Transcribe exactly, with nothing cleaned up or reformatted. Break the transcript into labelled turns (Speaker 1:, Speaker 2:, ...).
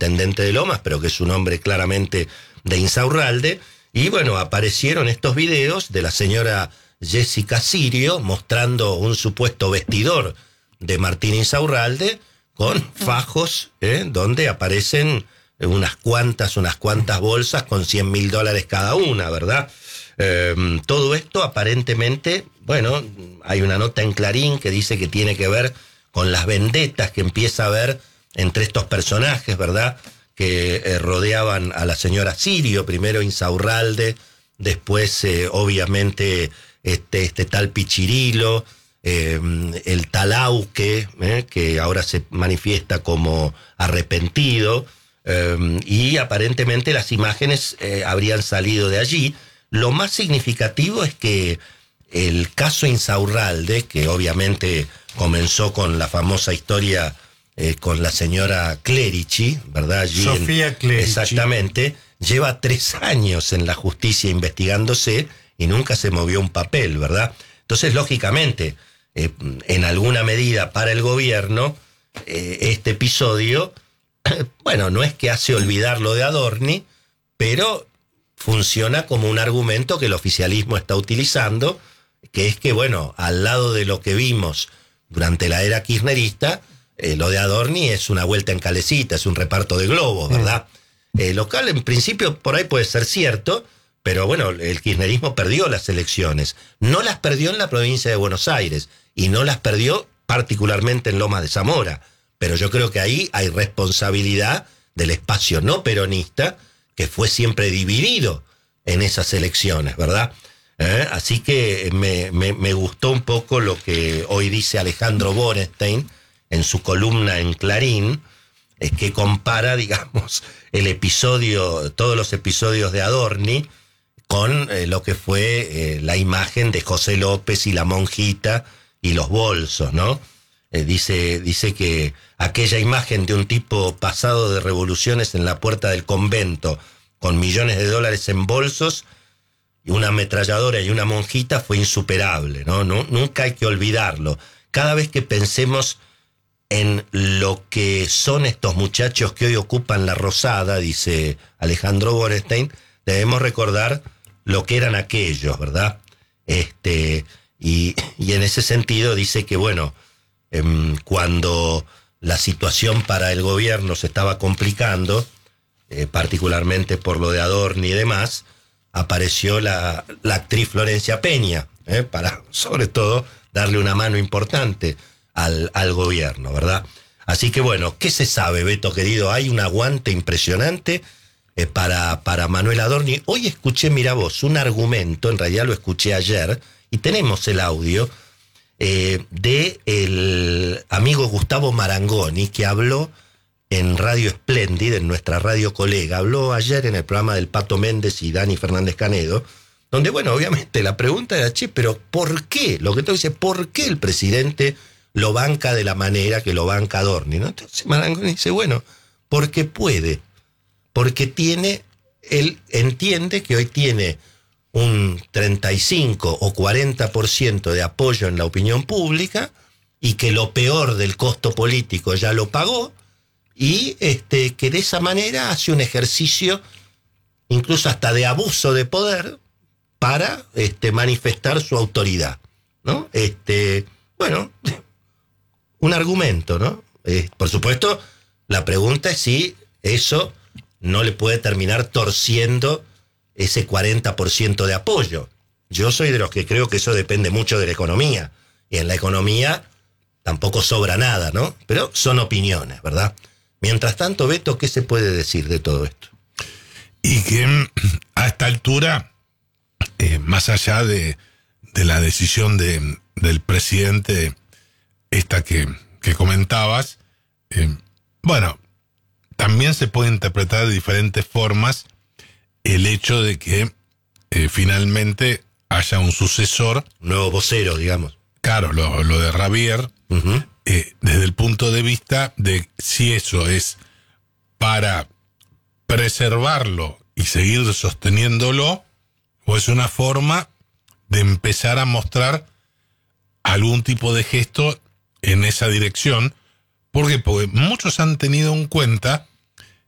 Speaker 1: intendente de Lomas, pero que es un hombre claramente de Insaurralde. Y bueno, aparecieron estos videos de la señora Jessica Sirio mostrando un supuesto vestidor de Martín Insaurralde con fajos, ¿eh? donde aparecen unas cuantas, unas cuantas bolsas con cien mil dólares cada una, ¿verdad? Eh, todo esto aparentemente, bueno, hay una nota en Clarín que dice que tiene que ver con las vendetas que empieza a haber entre estos personajes, ¿verdad?, que eh, rodeaban a la señora Sirio, primero Insaurralde, después eh, obviamente este, este tal Pichirilo, eh, el tal Auque, eh, que ahora se manifiesta como arrepentido, eh, y aparentemente las imágenes eh, habrían salido de allí. Lo más significativo es que el caso Insaurralde, que obviamente comenzó con la famosa historia eh, con la señora Clerici, ¿verdad? Allí
Speaker 2: Sofía
Speaker 1: en,
Speaker 2: Clerici.
Speaker 1: Exactamente. Lleva tres años en la justicia investigándose y nunca se movió un papel, ¿verdad? Entonces, lógicamente, eh, en alguna medida para el gobierno, eh, este episodio, bueno, no es que hace olvidar lo de Adorni, pero funciona como un argumento que el oficialismo está utilizando, que es que, bueno, al lado de lo que vimos durante la era kirchnerista, eh, lo de Adorni es una vuelta en calecita, es un reparto de globos, ¿verdad? Mm. Eh, lo cual en principio por ahí puede ser cierto, pero bueno, el kirchnerismo perdió las elecciones. No las perdió en la provincia de Buenos Aires y no las perdió particularmente en Lomas de Zamora, pero yo creo que ahí hay responsabilidad del espacio no peronista, que fue siempre dividido en esas elecciones, ¿verdad? ¿Eh? Así que me, me, me gustó un poco lo que hoy dice Alejandro Borenstein en su columna en Clarín, es que compara, digamos, el episodio, todos los episodios de Adorni con eh, lo que fue eh, la imagen de José López y la monjita y los bolsos, ¿no? Eh, dice, dice que aquella imagen de un tipo pasado de revoluciones en la puerta del convento con millones de dólares en bolsos y una ametralladora y una monjita fue insuperable, ¿no? No, nunca hay que olvidarlo. Cada vez que pensemos en lo que son estos muchachos que hoy ocupan la Rosada, dice Alejandro Borenstein, debemos recordar lo que eran aquellos, ¿verdad? Este, y, y en ese sentido dice que, bueno, eh, cuando la situación para el gobierno se estaba complicando, eh, particularmente por lo de Adorni y demás, apareció la, la actriz Florencia Peña, eh, para sobre todo darle una mano importante al, al gobierno, ¿verdad? Así que bueno, ¿qué se sabe, Beto querido? Hay un aguante impresionante eh, para, para Manuel Adorni. Hoy escuché, mira vos, un argumento, en realidad lo escuché ayer, y tenemos el audio, eh, de el amigo Gustavo Marangoni, que habló en Radio Espléndida, en nuestra radio colega, habló ayer en el programa del Pato Méndez y Dani Fernández Canedo, donde, bueno, obviamente la pregunta era, che, pero ¿por qué? Lo que tú dices, ¿por qué el presidente lo banca de la manera que lo banca Adorni, ¿no? Entonces Marangoni dice, bueno, porque puede, porque tiene, él entiende que hoy tiene un treinta y cinco o cuarenta por ciento de apoyo en la opinión pública y que lo peor del costo político ya lo pagó y este, que de esa manera hace un ejercicio incluso hasta de abuso de poder para este, manifestar su autoridad, ¿no? Este, bueno, un argumento, ¿no? Eh, por supuesto, la pregunta es si eso no le puede terminar torciendo ese cuarenta por ciento de apoyo. Yo soy de los que creo que eso depende mucho de la economía. Y en la economía tampoco sobra nada, ¿no? Pero son opiniones, ¿verdad? Mientras tanto, Beto, ¿qué se puede decir de todo esto?
Speaker 2: Y que a esta altura, eh, más allá de, de la decisión de, del presidente, esta que, que comentabas, eh, bueno, también se puede interpretar de diferentes formas el hecho de que eh, finalmente haya un sucesor.
Speaker 1: Nuevo vocero, digamos.
Speaker 2: Claro, lo, lo de Javier, uh-huh. eh, desde el punto de vista de si eso es para preservarlo y seguir sosteniéndolo, o es una forma de empezar a mostrar algún tipo de gesto en esa dirección. ¿Por qué? Porque muchos han tenido en cuenta